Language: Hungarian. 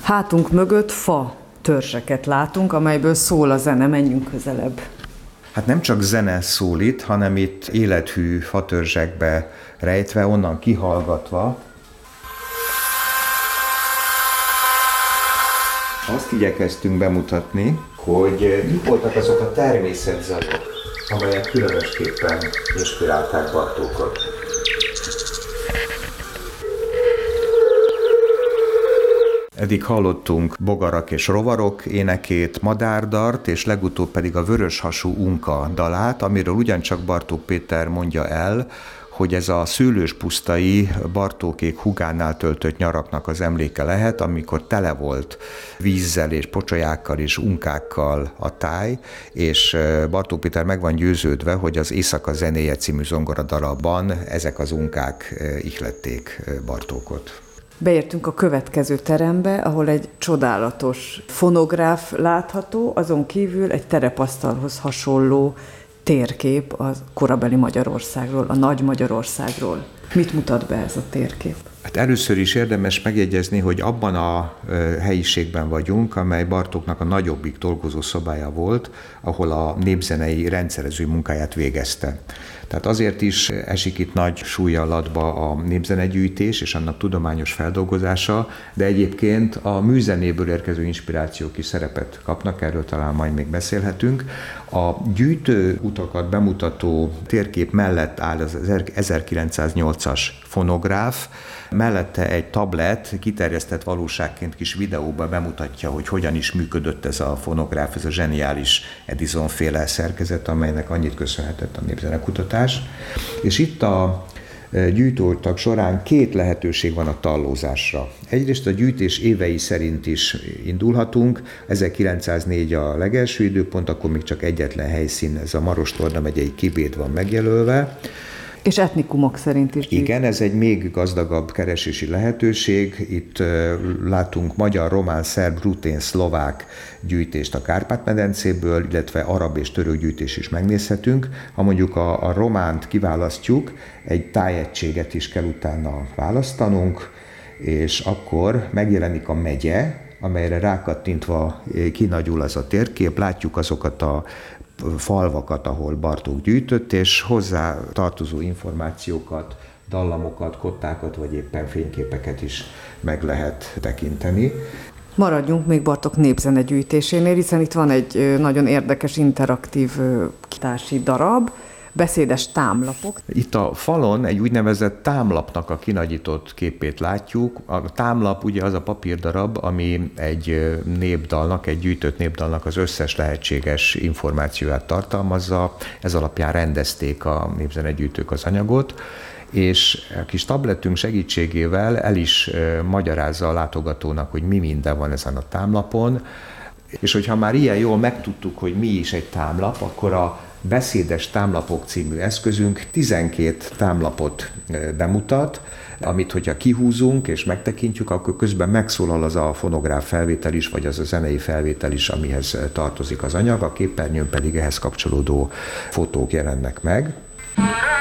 Hátunk mögött fa törzseket látunk, amelyből szól a zene, menjünk közelebb. Hát nem csak zene szól itt, hanem itt élethű fatörzsekbe rejtve, onnan kihallgatva. Azt igyekeztünk bemutatni, hogy mik voltak azok a természetzajok, amelyek különösképpen inspirálták Bartókot. Eddig hallottunk bogarak és rovarok énekét, madárdart, és legutóbb pedig a vöröshasú unka dalát, amiről ugyancsak Bartók Péter mondja el, hogy ez a szőlőspusztai Bartókék hugánál töltött nyaraknak az emléke lehet, amikor tele volt vízzel és pocsolyákkal és unkákkal a táj, és Bartók Péter meg van győződve, hogy az Éjszaka zenéje című zongoradarabban ezek az unkák ihlették Bartókot. Beértünk a következő terembe, ahol egy csodálatos fonográf látható, azon kívül egy terepasztalhoz hasonló térkép a korabeli Magyarországról, a Nagy Magyarországról. Mit mutat be ez a térkép? Hát először is érdemes megjegyezni, hogy abban a helyiségben vagyunk, amely Bartóknak a nagyobbik dolgozó szobája volt, ahol a népzenei rendszerező munkáját végezte. Tehát azért is esik itt nagy súllyal latba a népzenegyűjtés és annak tudományos feldolgozása, de egyébként a műzenéből érkező inspirációk is szerepet kapnak, erről talán majd még beszélhetünk. A gyűjtő utakat bemutató térkép mellett áll az 1908-as fonográf, mellette egy tablet kiterjesztett valóságként kis videóba bemutatja, hogy hogyan is működött ez a fonográf, ez a zseniális Edison-féle szerkezet, amelynek annyit köszönhetett a népzenekutatás. És itt a gyűjtőutak során két lehetőség van a tallózásra. Egyrészt a gyűjtés évei szerint is indulhatunk, 1904 a legelső időpont, akkor még csak egyetlen helyszín, ez a Maros-Torda megyei Kibéd van megjelölve. És etnikumok szerint is gyűjt. Igen, ez egy még gazdagabb keresési lehetőség. Itt látunk magyar, román, szerb, rutén, szlovák gyűjtést a Kárpát-medencéből, illetve arab és török gyűjtés is megnézhetünk. Ha mondjuk a románt kiválasztjuk, egy tájegységet is kell utána választanunk, és akkor megjelenik a megye, amelyre rákattintva kinagyul az a térkép, látjuk azokat a falvakat, ahol Bartók gyűjtött, és hozzá tartozó információkat, dallamokat, kottákat, vagy éppen fényképeket is meg lehet tekinteni. Maradjunk még Bartók népzenegyűjtésénél, hiszen itt van egy nagyon érdekes interaktív kitási darab, beszédes támlapok. Itt a falon egy úgynevezett támlapnak a kinagyított képét látjuk. A támlap ugye az a papírdarab, ami egy népdalnak, egy gyűjtött népdalnak az összes lehetséges információját tartalmazza. Ez alapján rendezték a népzenegyűjtők az anyagot, és a kis tabletünk segítségével el is magyarázza a látogatónak, hogy mi minden van ezen a támlapon, és hogyha már ilyen jól megtudtuk, hogy mi is egy támlap, akkor a Beszédes támlapok című eszközünk 12 támlapot bemutat, amit hogyha kihúzunk és megtekintjük, akkor közben megszólal az a fonográf felvétel is, vagy az a zenei felvétel is, amihez tartozik az anyag, a képernyőn pedig ehhez kapcsolódó fotók jelennek meg.